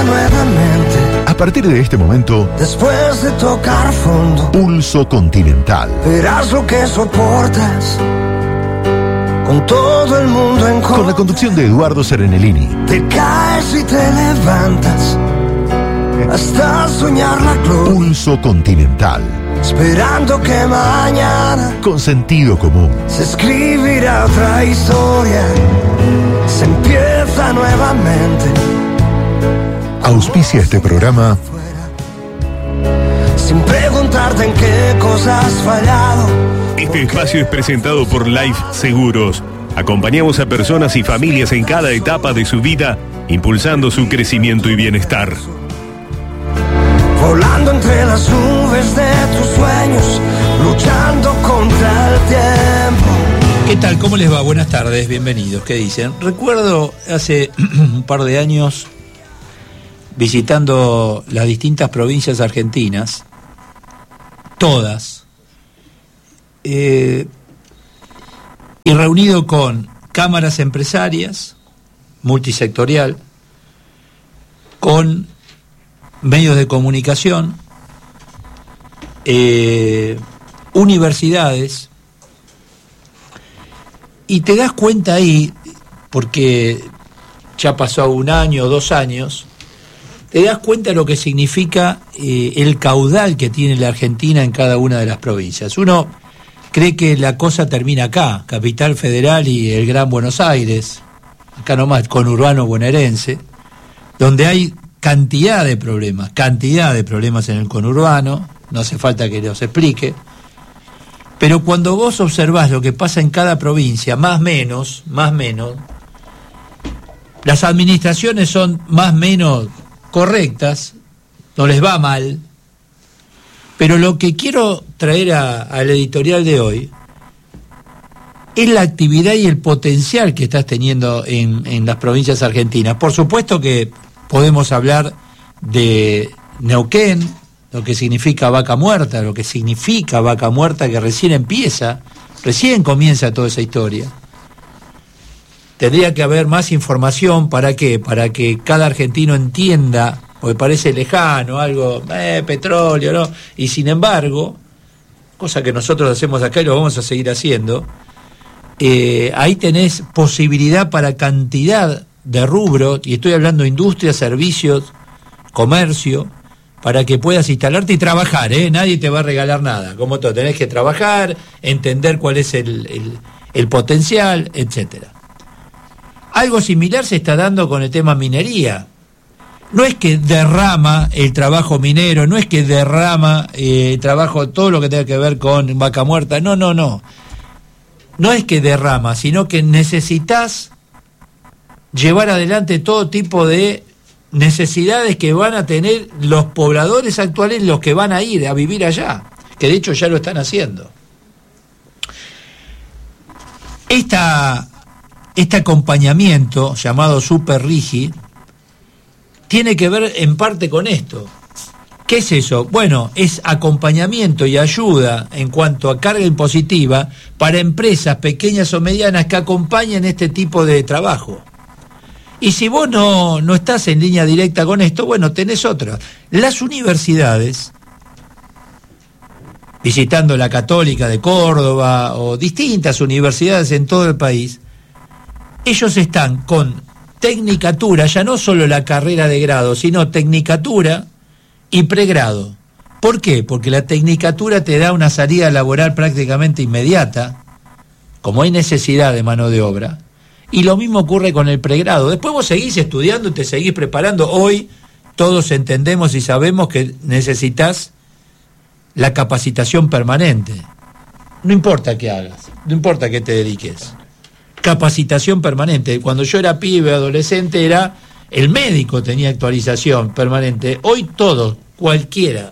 nuevamente. A partir de este momento, Después de tocar fondo, Pulso Continental. verás lo que soportas. Con todo el mundo en contra. Con la conducción de Eduardo Serenellini. Te caes y te levantas hasta soñar la gloria. Pulso Continental. Esperando que mañana Con sentido común. se escribirá otra historia. Se empieza nuevamente. Auspicia este programa Sin preguntarte en qué cosas has fallado. Este espacio es presentado por Life Seguros. Acompañamos a personas y familias en cada etapa de su vida, impulsando su crecimiento y bienestar. Volando entre las nubes de tus sueños, luchando contra el tiempo. ¿Qué tal? ¿Cómo les va? Buenas tardes, bienvenidos. ¿Qué dicen? Recuerdo hace un par de años visitando las distintas provincias argentinas, todas, y reunido con cámaras empresarias, multisectorial, con medios de comunicación, universidades, y te das cuenta ahí, porque ya pasó 1 año, 2 años, te das cuenta de lo que significa el caudal que tiene la Argentina en cada una de las provincias. Uno cree que la cosa termina acá, Capital Federal y el Gran Buenos Aires, acá nomás, conurbano bonaerense, donde hay cantidad de problemas en el conurbano, no hace falta que los explique, pero cuando vos observás lo que pasa en cada provincia, más menos, las administraciones son más menos correctas, no les va mal, pero lo que quiero traer al editorial de hoy es la actividad y el potencial que estás teniendo en las provincias argentinas. Por supuesto que podemos hablar de Neuquén, lo que significa Vaca Muerta, que recién comienza toda esa historia. Tendría que haber más información, ¿para qué? Para que cada argentino entienda, porque parece lejano, algo, petróleo, ¿no? Y sin embargo, cosa que nosotros hacemos acá y lo vamos a seguir haciendo, ahí tenés posibilidad para cantidad de rubros, y estoy hablando de industria, servicios, comercio, para que puedas instalarte y trabajar, nadie te va a regalar nada, como todo, tenés que trabajar, entender cuál es el potencial, etcétera. Algo similar se está dando con el tema minería. No es que derrama el trabajo minero, no es que derrama el trabajo, todo lo que tenga que ver con Vaca Muerta, no. No es que derrama, sino que necesitas llevar adelante todo tipo de necesidades que van a tener los pobladores actuales, los que van a ir a vivir allá, que de hecho ya lo están haciendo. Este acompañamiento, llamado Super Rigi, tiene que ver en parte con esto. ¿Qué es eso? Bueno, es acompañamiento y ayuda en cuanto a carga impositiva para empresas pequeñas o medianas que acompañen este tipo de trabajo. Y si vos no estás en línea directa con esto, bueno, tenés otra. Las universidades, visitando la Católica de Córdoba o distintas universidades en todo el país, ellos están con tecnicatura, ya no solo la carrera de grado, sino tecnicatura y pregrado. ¿Por qué? Porque la tecnicatura te da una salida laboral prácticamente inmediata, como hay necesidad de mano de obra, y lo mismo ocurre con el pregrado. Después vos seguís estudiando y te seguís preparando. Hoy todos entendemos y sabemos que necesitas la capacitación permanente. No importa qué hagas, no importa qué te dediques. Capacitación permanente. Cuando yo era pibe, adolescente, era el médico tenía actualización permanente. Hoy todo, cualquiera.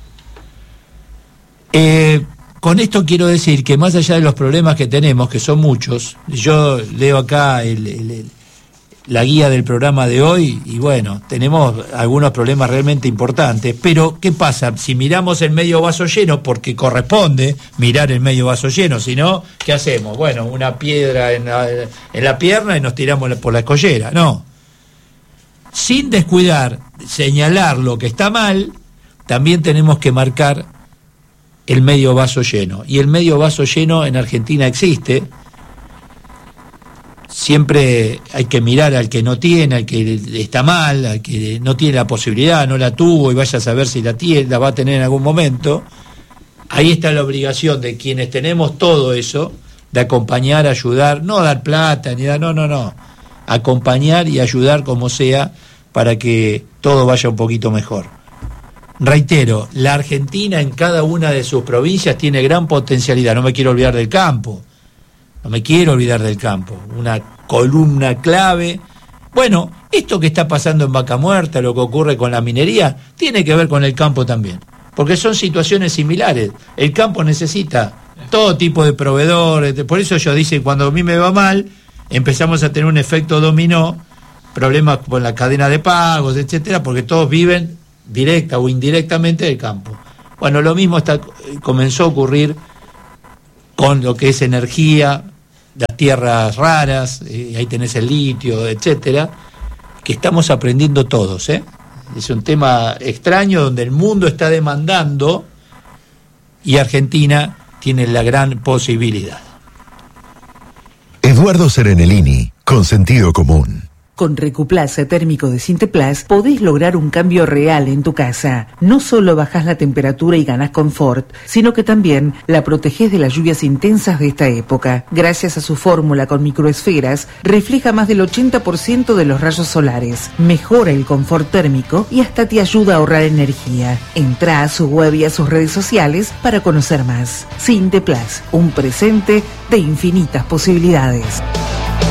Con esto quiero decir que más allá de los problemas que tenemos, que son muchos, yo leo acá la guía del programa de hoy y bueno, tenemos algunos problemas realmente importantes, pero ¿qué pasa? Si miramos el medio vaso lleno, porque corresponde mirar el medio vaso lleno, si no, ¿qué hacemos? Bueno, una piedra en la pierna y nos tiramos por la escollera, no. Sin descuidar, señalar lo que está mal, también tenemos que marcar el medio vaso lleno. Y el medio vaso lleno en Argentina existe. Siempre hay que mirar al que no tiene, al que está mal, al que no tiene la posibilidad, no la tuvo y vaya a saber si la va a tener en algún momento. Ahí está la obligación de quienes tenemos todo eso, de acompañar, ayudar, no dar plata, ni dar, no, acompañar y ayudar como sea para que todo vaya un poquito mejor. Reitero, la Argentina en cada una de sus provincias tiene gran potencialidad, no me quiero olvidar del campo, una columna clave. Bueno, esto que está pasando en Vaca Muerta, lo que ocurre con la minería, tiene que ver con el campo también, porque son situaciones similares. El campo necesita todo tipo de proveedores, por eso yo dice, cuando a mí me va mal, empezamos a tener un efecto dominó, problemas con la cadena de pagos, etcétera, porque todos viven directa o indirectamente del campo. Bueno, lo mismo comenzó a ocurrir con lo que es energía, las tierras raras, ahí tenés el litio, etcétera, que estamos aprendiendo todos, Es un tema extraño donde el mundo está demandando y Argentina tiene la gran posibilidad. Eduardo Serenellini, con sentido común. Con Recuplace térmico de Sinteplas podés lograr un cambio real en tu casa. No solo bajás la temperatura y ganás confort, sino que también la protegés de las lluvias intensas de esta época. Gracias a su fórmula con microesferas, refleja más del 80% de los rayos solares, mejora el confort térmico y hasta te ayuda a ahorrar energía. Entrá a su web y a sus redes sociales para conocer más. Sinteplas, un presente de infinitas posibilidades.